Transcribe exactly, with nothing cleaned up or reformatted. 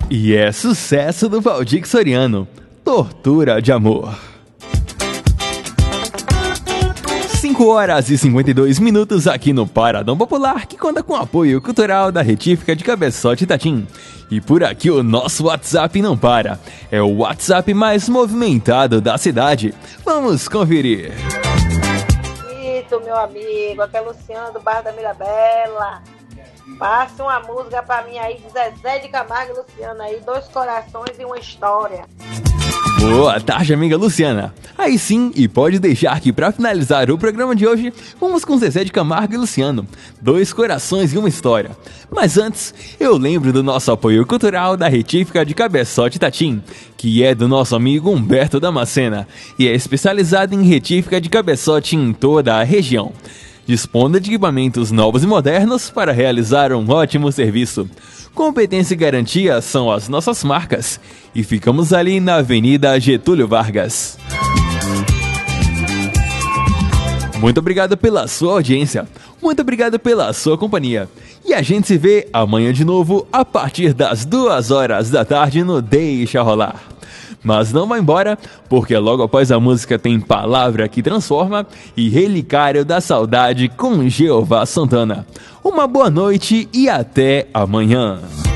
E é sucesso do Valdir Soriano, Tortura de Amor. cinco horas e cinquenta e dois minutos aqui no Paradão Popular, que conta com apoio cultural da Retífica de Cabeçote Itatim. E por aqui o nosso WhatsApp não para. É o WhatsApp mais movimentado da cidade. Vamos conferir. Isso, meu amigo, aqui é Luciano do bairro da Mirabela. Passe uma música pra mim aí de Zezé de Camargo e Luciano aí, dois corações e uma história. Boa tarde, amiga Luciana. Aí sim, e pode deixar que para finalizar o programa de hoje, vamos com Zezé de Camargo e Luciano, dois corações e uma história. Mas antes, eu lembro do nosso apoio cultural da Retífica de Cabeçote Itatim, que é do nosso amigo Humberto Damascena, e é especializado em retífica de cabeçote em toda a região. Dispondo de equipamentos novos e modernos para realizar um ótimo serviço. Competência e garantia são as nossas marcas. E ficamos ali na Avenida Getúlio Vargas. Muito obrigado pela sua audiência. Muito obrigado pela sua companhia. E a gente se vê amanhã de novo a partir das duas horas da tarde no Deixa Rolar. Mas não vá embora, porque logo após a música tem Palavra que Transforma e Relicário da Saudade com Jeová Santana. Uma boa noite e até amanhã.